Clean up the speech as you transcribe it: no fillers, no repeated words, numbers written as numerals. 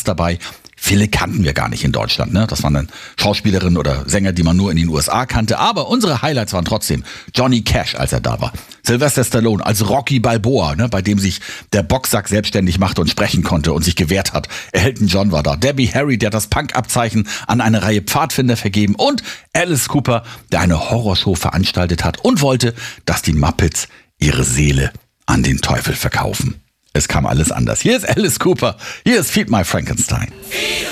Cast dabei. Viele kannten wir gar nicht in Deutschland, ne? Das waren dann Schauspielerinnen oder Sänger, die man nur in den USA kannte. Aber unsere Highlights waren trotzdem Johnny Cash, als er da war. Sylvester Stallone als Rocky Balboa, ne? Bei dem sich der Boxsack selbstständig machte und sprechen konnte und sich gewehrt hat. Elton John war da. Debbie Harry, der das Punk-Abzeichen an eine Reihe Pfadfinder vergeben. Und Alice Cooper, der eine Horrorshow veranstaltet hat und wollte, dass die Muppets ihre Seele an den Teufel verkaufen. Es kam alles anders. Hier ist Alice Cooper. Hier ist Feed My Frankenstein.